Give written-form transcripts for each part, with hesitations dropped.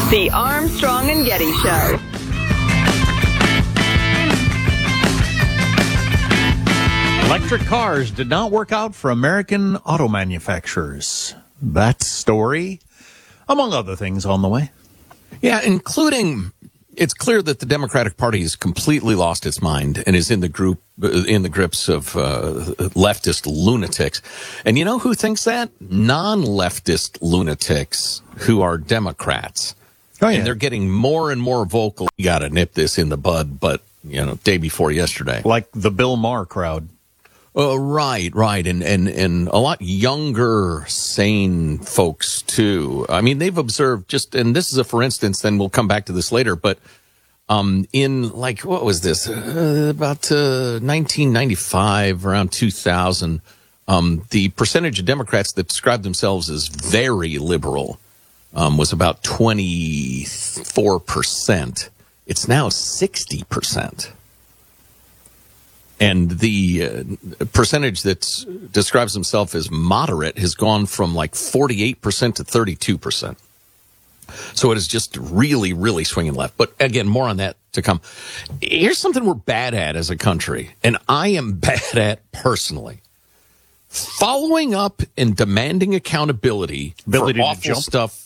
The Armstrong and Getty Show. Electric cars did not work out for American auto manufacturers. That story, among other things, on the way. Yeah, including, it's clear that the Democratic Party has completely lost its mind and is in the grips of leftist lunatics. And you know who thinks that? Non-leftist lunatics who are Democrats. Oh, yeah. And they're getting more and more vocal. You got to nip this in the bud, but, day before yesterday. Like the Bill Maher crowd. Right. And a lot younger, sane folks, too. I mean, they've observed and this is a for instance, then we'll come back to this later, but in what was this? About 1995, around 2000, the percentage of Democrats that described themselves as very liberal was about 24%. It's now 60%. And the percentage that describes himself as moderate has gone from 48% to 32%. So it is just really, really swinging left. But again, more on that to come. Here's something we're bad at as a country, and I am bad at personally. Following up and demanding accountability for awful stuff.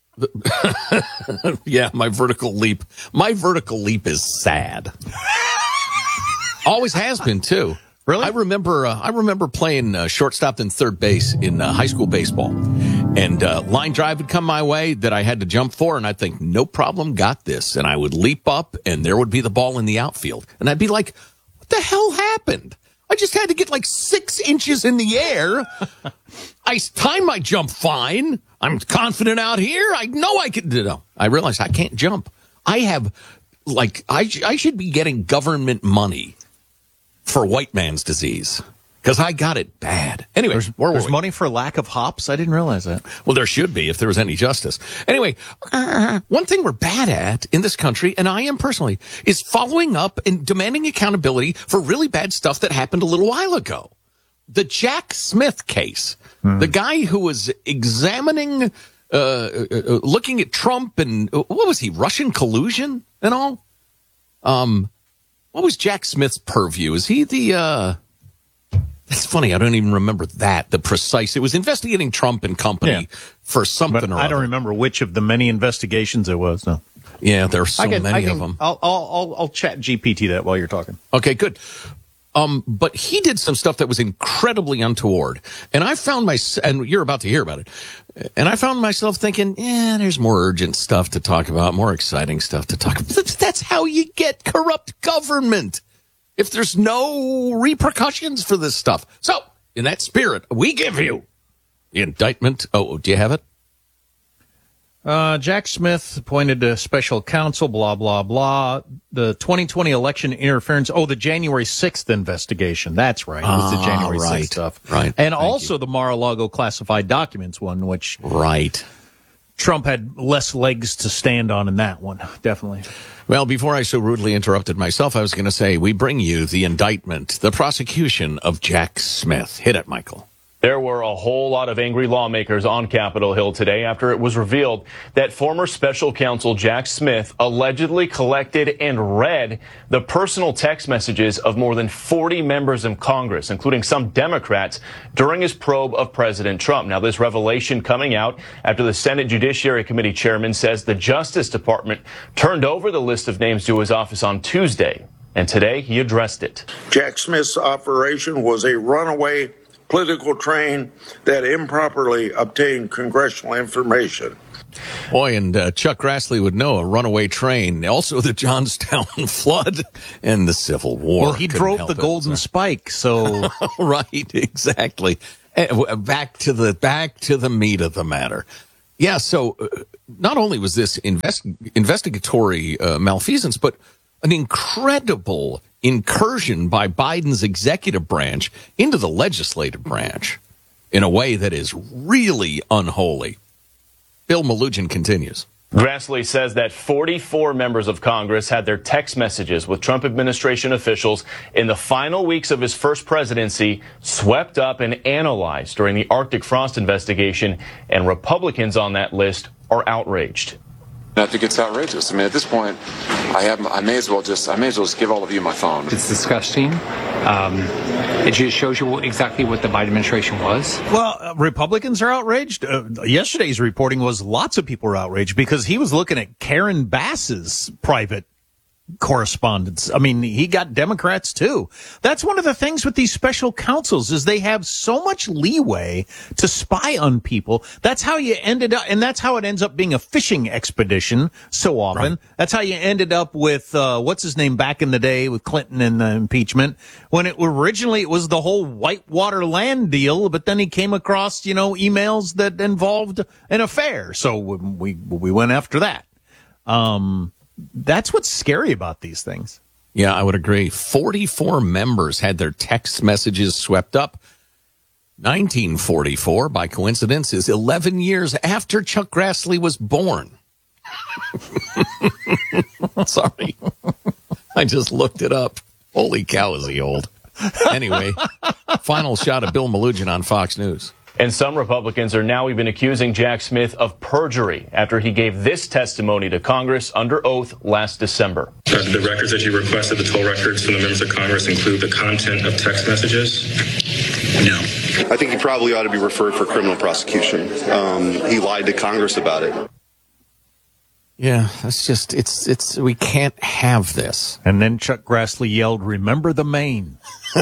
Yeah, my vertical leap. My vertical leap is sad. Always has been too. Really? I remember playing shortstop and third base in high school baseball, and line drive would come my way that I had to jump for, and I'd think, no problem, got this, and I would leap up, and there would be the ball in the outfield, and I'd be like, what the hell happened? I just had to get 6 inches in the air. I timed my jump fine. I'm confident out here. I know I can. I realized I can't jump. I have I should be getting government money for white man's disease, because I got it bad. Anyway, there's money for lack of hops? I didn't realize that. Well, there should be if there was any justice. Anyway, one thing we're bad at in this country, and I am personally, is following up and demanding accountability for really bad stuff that happened a little while ago. The Jack Smith case, the guy who was examining, looking at Trump and, what was he, Russian collusion and all? What was Jack Smith's purview? Is he the, that's funny, I don't even remember that, the precise, it was investigating Trump and company for something but or I other. don't remember which of the many investigations it was, no. Yeah, there are so many of them. I'll chat GPT that while you're talking. Okay, good. But he did some stuff that was incredibly untoward. And I found and you're about to hear about it. And I found myself thinking, there's more urgent stuff to talk about, more exciting stuff to talk about. That's how you get corrupt government. If there's no repercussions for this stuff. So, in that spirit, we give you the indictment. Oh, do you have it? Jack Smith appointed a special counsel, blah, blah, blah. The 2020 election interference. Oh, the January 6th investigation. That's right. It was the January 6th stuff. Right. And also the Mar-a-Lago classified documents one, which Trump had less legs to stand on in that one. Definitely. Well, before I so rudely interrupted myself, I was going to say, we bring you the indictment, the prosecution of Jack Smith. Hit it, Michael. There were a whole lot of angry lawmakers on Capitol Hill today after it was revealed that former special counsel Jack Smith allegedly collected and read the personal text messages of more than 40 members of Congress, including some Democrats, during his probe of President Trump. Now, this revelation coming out after the Senate Judiciary Committee chairman says the Justice Department turned over the list of names to his office on Tuesday, and today he addressed it. Jack Smith's operation was a runaway political train that improperly obtained congressional information. Boy, and Chuck Grassley would know a runaway train. Also, the Johnstown flood and the Civil War. Well, he drove the Golden Spike, so right, exactly. Back to the meat of the matter. Yeah. So, not only was this investigatory malfeasance, but an incredible incursion by Biden's executive branch into the legislative branch in a way that is really unholy. Bill Melugin continues. Grassley says that 44 members of Congress had their text messages with Trump administration officials in the final weeks of his first presidency swept up and analyzed during the Arctic frost investigation, and Republicans on that list are outraged. I think it's outrageous. I mean, at this point, I may as well just give all of you my phone. It's disgusting. It just shows you exactly what the Biden administration was. Well, Republicans are outraged. Yesterday's reporting was lots of people were outraged because he was looking at Karen Bass's private correspondence. I mean, he got Democrats too. That's one of the things with these special counsels is they have so much leeway to spy on people. That's how you ended up, and that's how it ends up being a fishing expedition so often. Right. That's how you ended up with, what's his name back in the day with Clinton and the impeachment when it was the whole Whitewater land deal, but then he came across, emails that involved an affair. So we went after that. That's what's scary about these things. Yeah, I would agree. 44 members had their text messages swept up. 1944, by coincidence, is 11 years after Chuck Grassley was born. Sorry. I just looked it up. Holy cow, is he old. Anyway, final shot of Bill Melugin on Fox News. And some Republicans are now even accusing Jack Smith of perjury after he gave this testimony to Congress under oath last December. The records that you requested, the toll records from the members of Congress, include the content of text messages? No. I think he probably ought to be referred for criminal prosecution. He lied to Congress about it. Yeah, that's just, we can't have this. And then Chuck Grassley yelled, "Remember the Maine."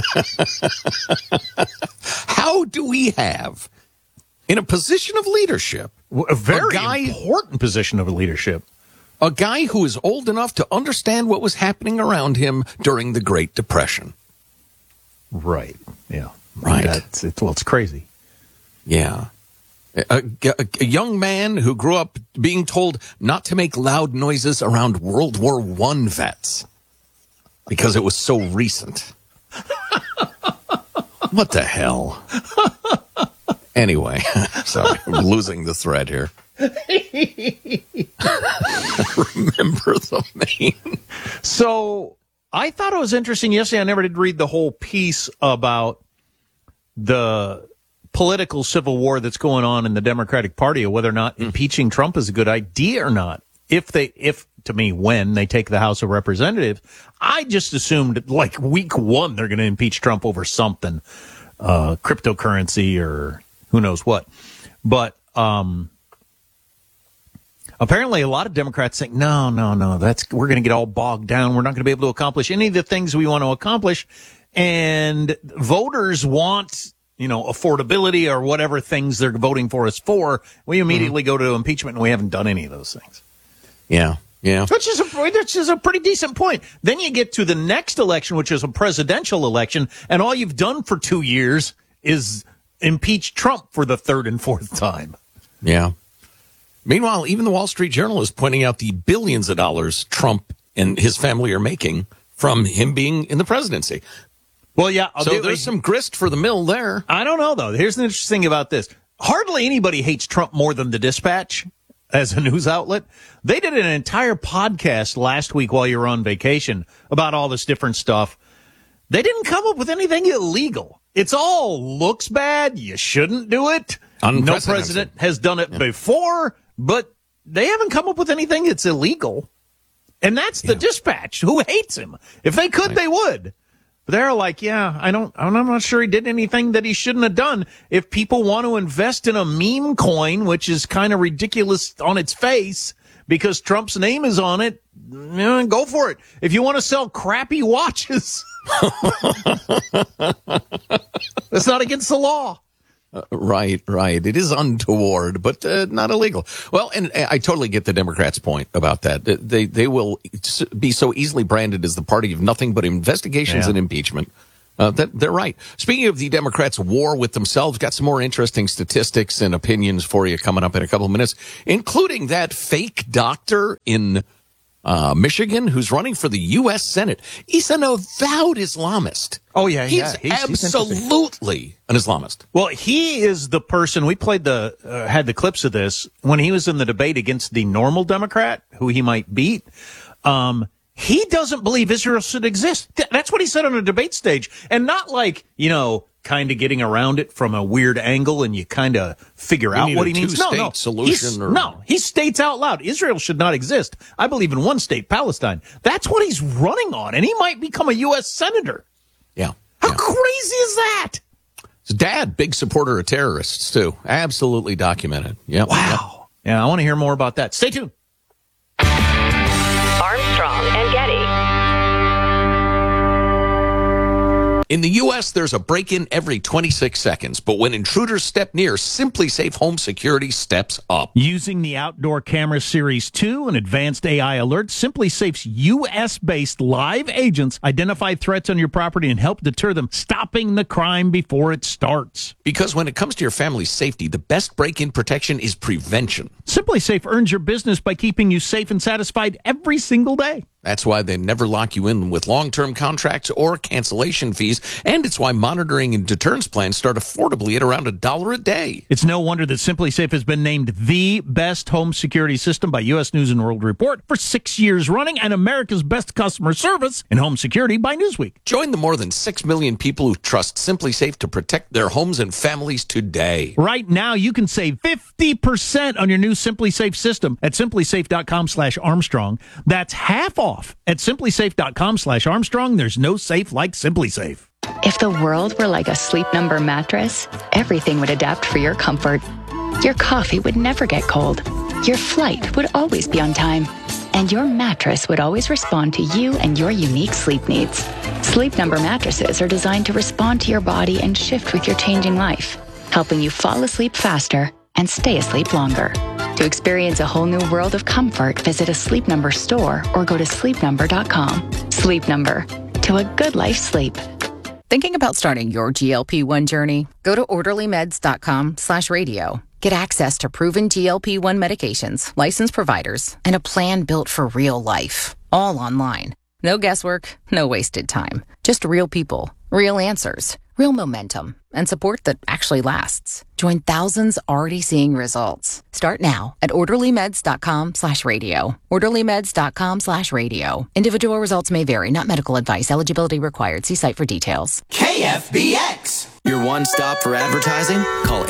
How do we have, in a position of leadership, a very important position of leadership, a guy who is old enough to understand what was happening around him during the Great Depression? Right. Yeah. Right. It's crazy. Yeah. A young man who grew up being told not to make loud noises around World War I vets because it was so recent. What the hell? Anyway, sorry, I'm losing the thread here. Remember the Maine. So I thought it was interesting yesterday. I never did read the whole piece about the political civil war that's going on in the Democratic Party, or whether or not impeaching Trump is a good idea or not. When they take the House of Representatives, I just assumed like week one they're going to impeach Trump over something, cryptocurrency or who knows what. But apparently a lot of Democrats think, no, we're going to get all bogged down. We're not going to be able to accomplish any of the things we want to accomplish. And voters want, affordability or whatever things they're voting for us for. We immediately go to impeachment, and we haven't done any of those things. Yeah. Which is a pretty decent point. Then you get to the next election, which is a presidential election, and all you've done for 2 years is impeach Trump for the third and fourth time. Yeah. Meanwhile, even the Wall Street Journal is pointing out the billions of dollars Trump and his family are making from him being in the presidency. Well, yeah. So there's some grist for the mill there. I don't know, though. Here's the interesting thing about this. Hardly anybody hates Trump more than the Dispatch as a news outlet. They did an entire podcast last week while you were on vacation about all this different stuff. They didn't come up with anything illegal. It's all looks bad. You shouldn't do it. No president has done it before, but they haven't come up with anything that's illegal. And that's the Dispatch, who hates him. If they could, they would. But they're like, I'm not sure he did anything that he shouldn't have done. If people want to invest in a meme coin, which is kind of ridiculous on its face because Trump's name is on it, go for it. If you want to sell crappy watches, that's not against the law. Right. It is untoward, but not illegal. Well, and I totally get the Democrats' point about that. They will be so easily branded as the party of nothing but investigations and impeachment. That they're right. Speaking of the Democrats' war with themselves, got some more interesting statistics and opinions for you coming up in a couple of minutes, including that fake doctor in Michigan who's running for the U.S. Senate. He's an avowed Islamist. Oh, yeah. He's absolutely an Islamist. Well, he is the person, we played had the clips of this, when he was in the debate against the normal Democrat, who he might beat. He doesn't believe Israel should exist. That's what he said on a debate stage. And not like, kind of getting around it from a weird angle, and you kind of figure out what he means. Two-state solution. He states out loud, Israel should not exist. I believe in one state, Palestine. That's what he's running on, and he might become a U.S. senator. Yeah. How crazy is that? His dad, big supporter of terrorists, too. Absolutely documented. Yep. Wow. Yeah, I want to hear more about that. Stay tuned. Armstrong and Getty. In the U.S., there's a break-in every 26 seconds, but when intruders step near, Simply Safe Home Security steps up. Using the Outdoor Camera Series 2 and advanced AI alerts, Simply Safe's U.S.-based live agents identify threats on your property and help deter them, stopping the crime before it starts. Because when it comes to your family's safety, the best break-in protection is prevention. Simply Safe earns your business by keeping you safe and satisfied every single day. That's why they never lock you in with long-term contracts or cancellation fees, and it's why monitoring and deterrence plans start affordably at around $1 a day. It's no wonder that Simply Safe has been named the best home security system by U.S. News & World Report for 6 years running, and America's best customer service in home security by Newsweek. Join the more than 6 million people who trust Simply Safe to protect their homes and families today. Right now, you can save 50% on your new Simply Safe system at simplysafe.com/Armstrong. That's half off at simplysafe.com/Armstrong. There's no safe like Simply Safe. If the world were like a Sleep Number mattress, everything would adapt for your comfort. Your coffee would never get cold. Your flight would always be on time. And your mattress would always respond to you and your unique sleep needs. Sleep Number mattresses are designed to respond to your body and shift with your changing life, helping you fall asleep faster and stay asleep longer. To experience a whole new world of comfort, visit a Sleep Number store or go to sleepnumber.com. Sleep Number. To a good life sleep. Thinking about starting your GLP-1 journey? Go to orderlymeds.com/radio. Get access to proven GLP-1 medications, licensed providers, and a plan built for real life. All online. No guesswork, no wasted time. Just real people, real answers, real momentum, and support that actually lasts. Join thousands already seeing results. Start now at orderlymeds.com/radio. orderlymeds.com/radio. Individual results may vary, not medical advice. Eligibility required. See site for details. KFBX. Your one stop for advertising? Call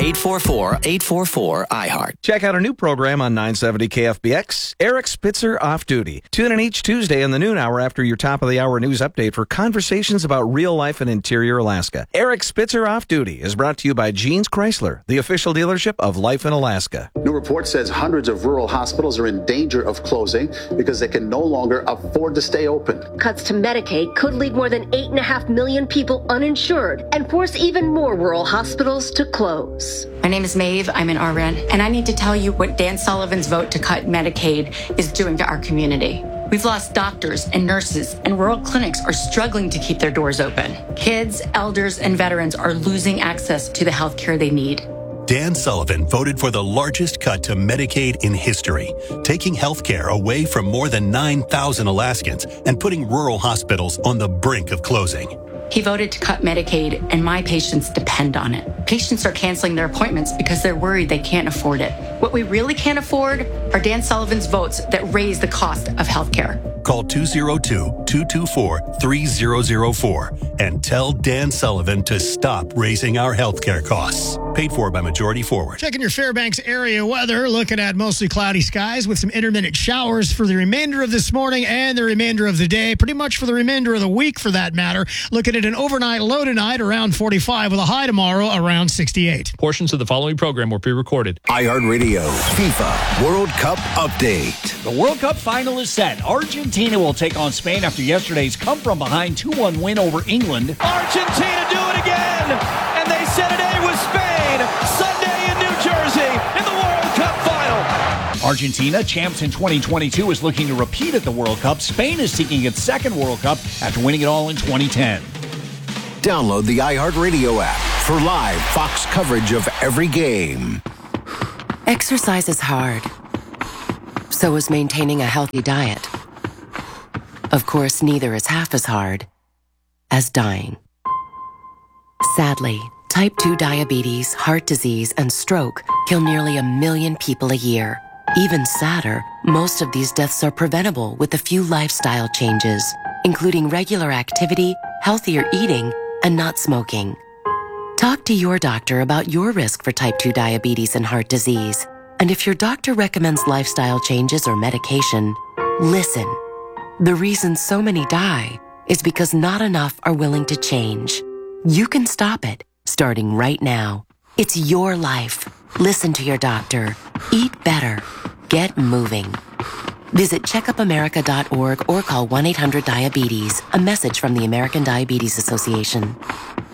844-844-IHEART. Check out a new program on 970 KFBX, Eric Spitzer Off Duty. Tune in each Tuesday in the noon hour after your top of the hour news update for conversations about real life in interior Alaska. Eric Spitzer Off Duty is brought to you by Jeans Chrysler, the official dealership of Life in Alaska. New report says hundreds of rural hospitals are in danger of closing because they can no longer afford to stay open. Cuts to Medicaid could leave more than 8.5 million people uninsured and force even more rural hospitals to close. My name is Maeve. I'm an RN, and I need to tell you what Dan Sullivan's vote to cut Medicaid is doing to our community. We've lost doctors and nurses, and rural clinics are struggling to keep their doors open. Kids, elders, and veterans are losing access to the health care they need. Dan Sullivan voted for the largest cut to Medicaid in history, taking health care away from more than 9,000 Alaskans and putting rural hospitals on the brink of closing. He voted to cut Medicaid, and my patients depend on it. Patients are canceling their appointments because they're worried they can't afford it. What we really can't afford are Dan Sullivan's votes that raise the cost of health care. Call 202-224-3004 and tell Dan Sullivan to stop raising our healthcare costs. Paid for by Majority Forward. Checking your Fairbanks area weather, looking at mostly cloudy skies with some intermittent showers for the remainder of this morning and the remainder of the day, pretty much for the remainder of the week for that matter. Looking at an overnight low tonight around 45 with a high tomorrow around 68. Portions of the following program were pre-recorded. iHeartRadio FIFA World Cup Update. The World Cup final is set. Argentina will take on Spain after yesterday's come-from-behind 2-1 win over England. Argentina do it again, and they set an A with Spain Sunday in New Jersey in the World Cup final. Argentina, champs in 2022, is looking to repeat at the World Cup. Spain is seeking its second World Cup after winning it all in 2010. Download the iHeartRadio app for live Fox coverage of every game. Exercise is hard. So is maintaining a healthy diet. Of course, neither is half as hard as dying. Sadly, type 2 diabetes, heart disease, and stroke kill nearly 1 million people a year. Even sadder, most of these deaths are preventable with a few lifestyle changes, including regular activity, healthier eating, and not smoking. Talk to your doctor about your risk for type 2 diabetes and heart disease. And if your doctor recommends lifestyle changes or medication, listen. The reason so many die is because not enough are willing to change. You can stop it, starting right now. It's your life. Listen to your doctor. Eat better. Get moving. Visit checkupamerica.org or call 1-800-DIABETES. A message from the American Diabetes Association.